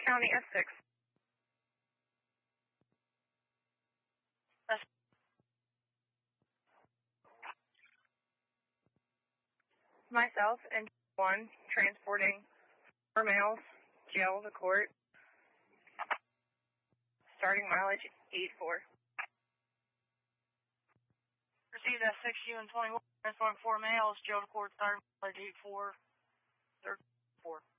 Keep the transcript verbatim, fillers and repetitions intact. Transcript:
County S six. S Myself and one transporting four males, jail to court. Starting mileage eight four. Received S six U and twenty-one, transporting four males, jail to court, starting mileage eight four, thirty-four.